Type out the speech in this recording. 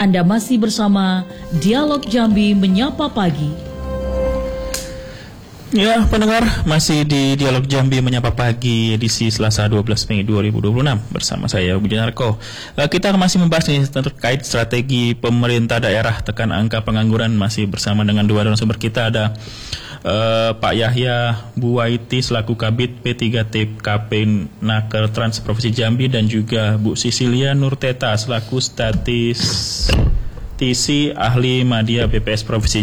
Anda masih bersama Dialog Jambi Menyapa Pagi. Ya, pendengar, masih di Dialog Jambi Menyapa Pagi edisi Selasa 12 Mei 2026 bersama saya Budi Narko. Kita masih membahas nih terkait strategi pemerintah daerah tekan angka pengangguran, masih bersama dengan dua narasumber kita. Ada Pak Yahya Buwaiti selaku Kabid P3TKP Naker Trans Provinsi Jambi, dan juga Bu Sisilia Nurteta selaku Statistisi Ahli Madya BPS Provinsi